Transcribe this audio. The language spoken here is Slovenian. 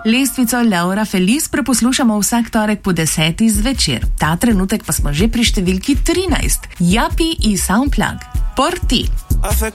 Lestvico Laura Feliz preposlušamo vsak torek po 10. zvečer. Ta trenutek pa smo že pri številki 13. Yapi i Soundplug. Por ti.